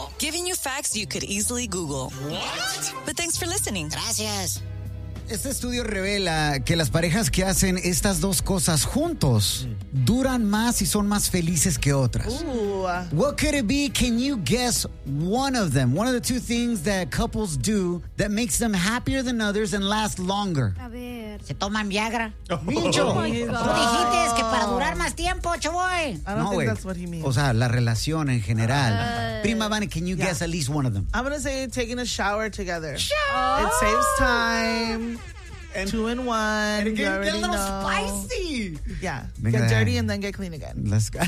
Giving you facts you could easily Google. What? But thanks for listening. Gracias. Este estudio revela que las parejas que hacen estas dos cosas juntos duran más y son más felices que otras. What could it be? Can you guess one of them? One of the two things that couples do that makes them happier than others and last longer. A ver. Se toman Viagra. Mincho. Oh my Tú God. dijiste que para durar más tiempo, Choboy. I don't No, think güey. that's what he means. O sea, la relación en general. Prima Vane, can you guess at least one of them? I'm going to say taking a shower together. It saves time. 2 in 1. You already know. spicy. Yeah. Venga, Get dirty and then get clean again. Let's go.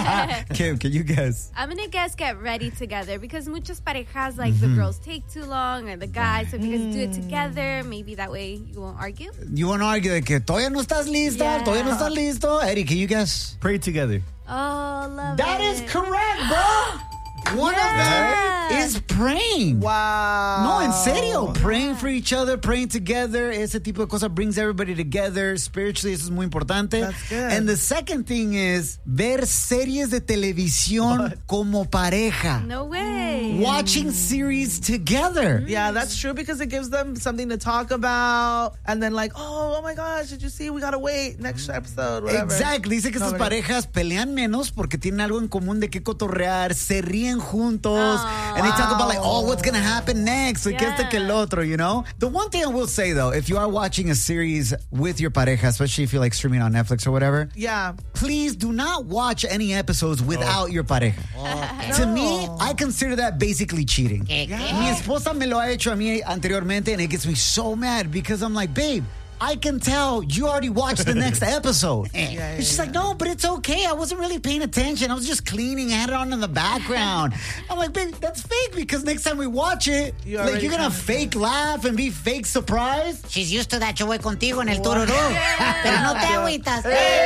Kim, can you guess? I'm gonna guess get ready together because muchas parejas like the girls take too long or the guys. So if you guys do it together, maybe that way you won't argue. You want to argue de que todavía no estás lista, Yeah. todavía no estás listo. Eddie, can you guess? Pray together. Oh, love That it. is correct, bro. One of them is praying. Wow. No, en serio. Praying for each other, praying together. Ese tipo de cosas brings everybody together. Spiritually, eso es muy importante. That's good. And the second thing is ver series de televisión como pareja. No way. Watching series together. Yeah, that's true because it gives them something to talk about. And then like, oh my gosh, did you see? We got to wait next episode, whatever. Exactly. Dice que estas parejas pelean menos porque tienen algo en común de qué cotorrear, se ríen juntos, and they talk about like, oh, what's gonna happen next, que este que el otro, you know? The one thing I will say though, if you are watching a series with your pareja, especially if you're like streaming on Netflix or whatever, Yeah. please do not watch any episodes without your pareja. To me, I consider that basically cheating. ¿Qué? Mi esposa me lo ha hecho a mí anteriormente, and it gets me so mad because I'm like, babe, I can tell you already watched the next episode. And she's like, no, but it's okay. I wasn't really paying attention. I was just cleaning. I had it on in the background. I'm like, babe, that's fake because next time we watch it, You're like, you're going to already fake laugh and be fake surprised. She's used to that. Yo voy contigo en el tururú. Pero no te agüitas.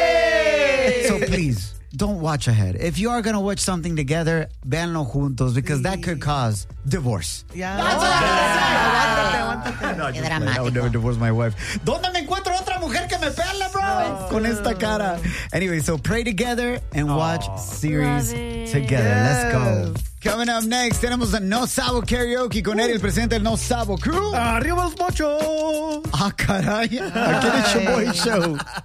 So please, don't watch ahead. If you are going to watch something together, véanlo juntos because that could cause divorce. Yeah. Qué dramático. I would never divorce my wife. ¿Dónde me encuentro otra mujer que me pele, bro? Con esta cara. Anyway, so pray together and watch series Love it. together. Let's go. Coming up next, tenemos a No Sabo Karaoke con Eddie, el presidente del No Sabo Crew. ¡Arriba los mochos! Ah, caray. Aquí en el Show Boy Show.